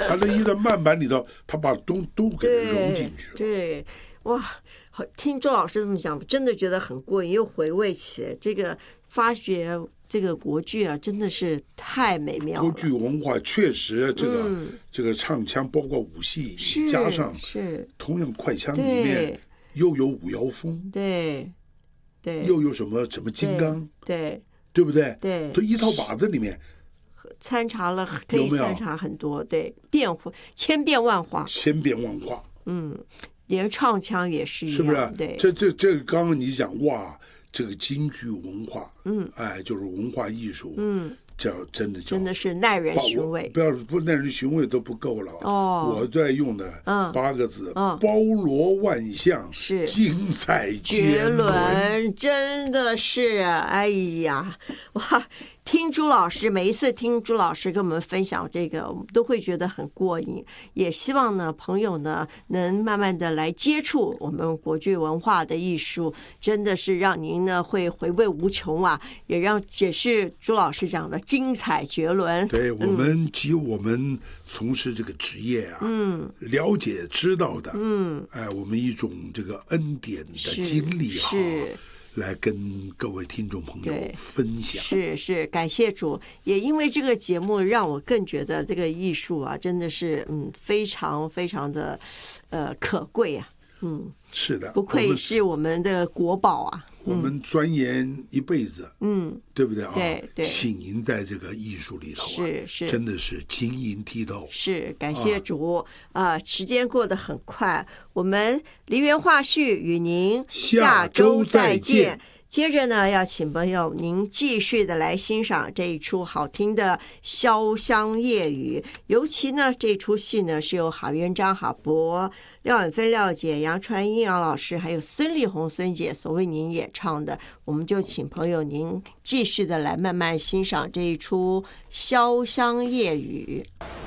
他这一在慢板里头，他把都给它融进去了。 对，哇，听周老师这么讲，真的觉得很过瘾，又回味起来这个发掘这个国剧啊，真的是太美妙了。 国剧文化确实，这个唱腔包括武戏，加上同样快枪里面又有五摇风， 对， 又有什么金刚，对不对？ 对， 都一套把子里面参茶了，可以参茶很多，对，千变万化，连唱腔也是一样， 是不是？ 对， 这刚刚你讲哇，这个京剧文化，就是文化艺术，真的是耐人寻味。 不耐人寻味都不够了。我在用的8个字，包罗万象， 是精彩绝伦， 真的是，哎呀，哇！每一次听朱老师跟我们分享这个，我们都会觉得很过瘾。也希望呢，朋友呢能慢慢的来接触我们国剧文化的艺术，真的是让您呢会回味无穷啊！也是朱老师讲的精彩绝伦。 对，我们从事这个职业啊，了解知道的，我们一种这个恩典的经历啊。来跟各位听众朋友分享， 是感谢主，也因为这个节目让我更觉得这个艺术啊，真的是非常非常的可贵啊， 是的， 不愧是我们的国宝啊。 我们钻研一辈子，对不对啊？ 对， 浸淫在这个艺术里头是真的是晶莹剔透。 是感谢主时间过得很快，我们梨园话絮与您下周再见。接着呢，要请朋友您继续的来欣赏这一出好听的《潇湘夜雨》，尤其呢这出戏呢是由郝元璋、郝伯、廖婉芬、廖姐、杨传英杨老师还有孙丽红孙姐所为您演唱的，我们就请朋友您继续的来慢慢欣赏这一出《潇湘夜雨》。